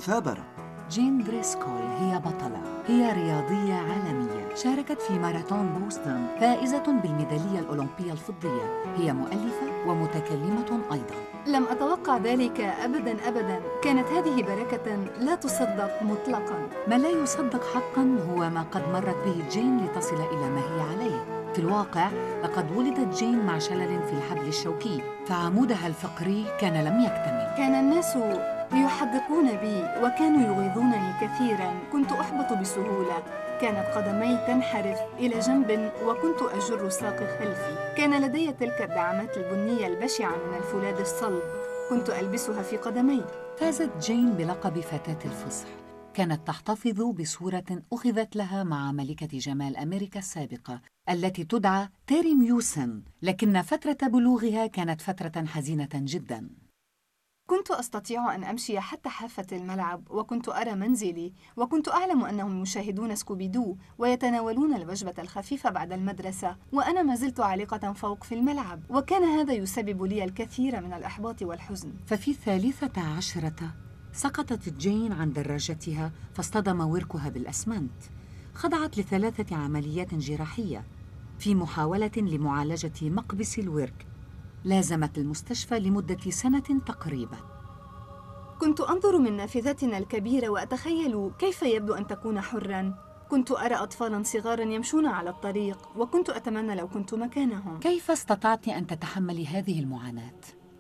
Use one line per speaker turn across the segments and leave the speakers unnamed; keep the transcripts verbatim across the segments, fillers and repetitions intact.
المثابرة.
جين دريسكول هي بطلة، هي رياضية عالمية شاركت في ماراثون بوسطن، فائزة بالميدالية الأولمبية الفضية. هي مؤلفة ومتكلمة أيضاً.
لم أتوقع ذلك أبداً أبداً. كانت هذه بركة لا تصدق مطلقاً.
ما لا يصدق حقاً هو ما قد مرت به جين لتصل إلى ما هي عليه. في الواقع لقد ولدت جين مع شلل في الحبل الشوكي، فعمودها الفقري كان لم يكتمل.
كان الناس يحدقون بي وكانوا يغيظونني كثيراً. كنت أحبط بسهولة. كانت قدمي تنحرف إلى جنب وكنت أجر ساقي خلفي. كان لدي تلك الدعامات البنية البشعة من الفولاذ الصلب، كنت ألبسها في قدمي.
فازت جين بلقب فتاة الفصح. كانت تحتفظ بصورة أخذت لها مع ملكة جمال أمريكا السابقة التي تدعى تيري ميوسن، لكن فترة بلوغها كانت فترة حزينة جداً.
كنت أستطيع أن أمشي حتى حافة الملعب، وكنت أرى منزلي، وكنت أعلم أنهم يشاهدون سكوبيدو ويتناولون الوجبة الخفيفة بعد المدرسة، وأنا ما زلت عالقة فوق في الملعب، وكان هذا يسبب لي الكثير من الإحباط والحزن.
ففي الثالثة عشرة سقطت جين عن دراجتها فاصطدم وركها بالأسمنت. خضعت لثلاثة عمليات جراحية في محاولة لمعالجة مقبس الورك. لازمت المستشفى لمدة سنة تقريباً.
كنت أنظر من نافذتنا الكبيرة وأتخيل كيف يبدو أن تكون حراً. كنت أرى أطفالاً صغاراً يمشون على الطريق، وكنت أتمنى لو كنت مكانهم.
كيف استطعت أن تتحملي هذه المعاناة؟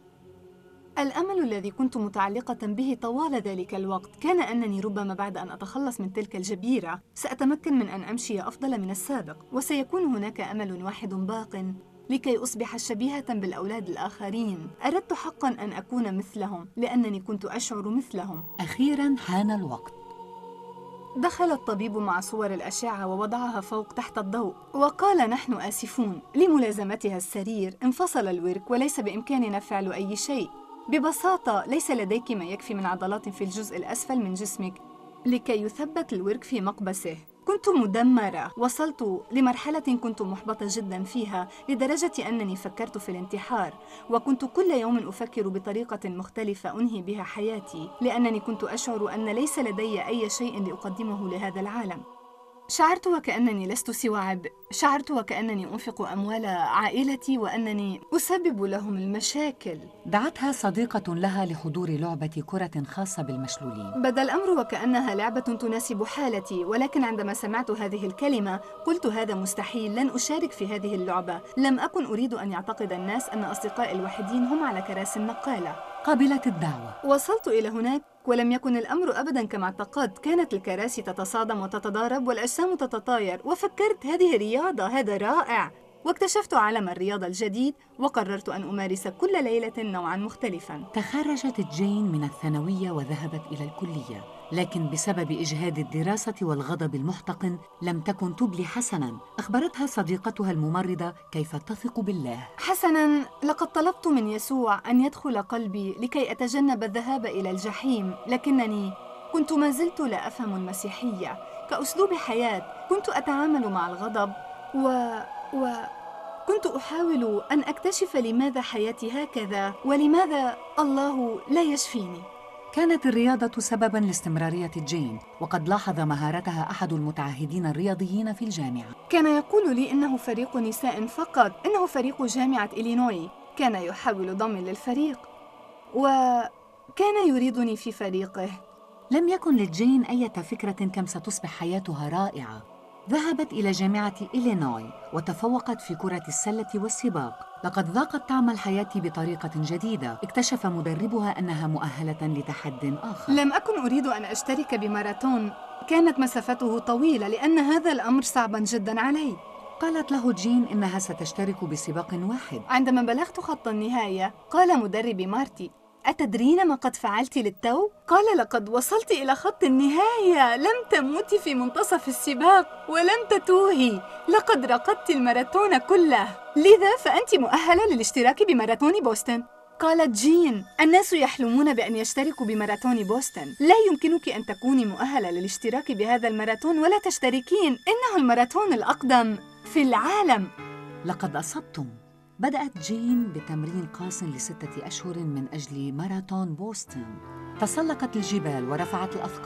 الأمل الذي كنت متعلقة به طوال ذلك الوقت كان أنني ربما بعد أن أتخلص من تلك الجبيرة سأتمكن من أن أمشي أفضل من السابق، وسيكون هناك أمل واحد باق لكي أصبح شبيهة بالأولاد الآخرين. أردت حقاً أن أكون مثلهم لأنني كنت أشعر مثلهم.
أخيراً حان الوقت.
دخل الطبيب مع صور الأشعة ووضعها فوق تحت الضوء وقال: نحن آسفون لملازمتها السرير، انفصل الورك وليس بإمكاننا فعل أي شيء. ببساطة ليس لديك ما يكفي من عضلات في الجزء الأسفل من جسمك لكي يثبت الورك في مقبسه. كنت مدمرة. وصلت لمرحلة كنت محبطة جدا فيها لدرجة أنني فكرت في الانتحار، وكنت كل يوم أفكر بطريقة مختلفة أنهي بها حياتي، لأنني كنت أشعر أن ليس لدي أي شيء لأقدمه لهذا العالم. شعرت وكأنني لست سوى عبء. شعرت وكأنني أنفق أموال عائلتي وأنني أسبب لهم المشاكل.
دعتها صديقة لها لحضور لعبة كرة خاصة بالمشلولين.
بدا الأمر وكأنها لعبة تناسب حالتي، ولكن عندما سمعت هذه الكلمة قلت: هذا مستحيل، لن أشارك في هذه اللعبة. لم أكن أريد أن يعتقد الناس أن أصدقائي الوحيدين هم على كراسي النقالة.
قبلت الدعوة.
وصلت إلى هناك ولم يكن الأمر أبداً كما اعتقدت. كانت الكراسي تتصادم وتتضارب والأجسام تتطاير، وفكرت: هذه رياضة، هذا رائع. واكتشفت عالم الرياضة الجديد وقررت أن أمارس كل ليلة نوعاً مختلفاً.
تخرجت جين من الثانوية وذهبت إلى الكلية، لكن بسبب إجهاد الدراسة والغضب المحتقن لم تكن تبلي حسناً. أخبرتها صديقتها الممرضة كيف تثق بالله.
حسناً، لقد طلبت من يسوع أن يدخل قلبي لكي أتجنب الذهاب إلى الجحيم، لكنني كنت ما زلت لا أفهم المسيحية كأسلوب حياة. كنت أتعامل مع الغضب و... و... كنت أحاول أن أكتشف لماذا حياتي هكذا ولماذا الله لا يشفيني.
كانت الرياضة سبباً لاستمرارية جين، وقد لاحظ مهارتها أحد المتعهدين الرياضيين في الجامعة.
كان يقول لي إنه فريق نساء فقط، إنه فريق جامعة إلينوي. كان يحاول ضمي للفريق وكان يريدني في فريقه.
لم يكن لجين أي فكرة كم ستصبح حياتها رائعة. ذهبت إلى جامعة إلينوي وتفوقت في كرة السلة والسباق. لقد ذاقت طعم الحياة بطريقة جديدة. اكتشف مدربها أنها مؤهلة لتحد آخر.
لم أكن أريد أن أشترك بماراثون، كانت مسافته طويلة لأن هذا الأمر صعبا جدا علي.
قالت له جين إنها ستشترك بسباق واحد.
عندما بلغت خط النهاية قال مدربي مارتي: أتدرين ما قد فعلت للتو؟ قال: لقد وصلت إلى خط النهاية، لم تموتي في منتصف السباق ولم تتوهي، لقد رقدت الماراثون كله، لذا فأنت مؤهلة للاشتراك بماراثون بوسطن. قالت جين: الناس يحلمون بأن يشتركوا بماراثون بوسطن، لا يمكنك أن تكوني مؤهلة للاشتراك بهذا الماراثون ولا تشتركين، إنه الماراثون الأقدم في العالم.
لقد أصبتم. بدأت جين بتمرين قاس لستة أشهر من أجل ماراثون بوسطن. تسلقت الجبال ورفعت الأثقال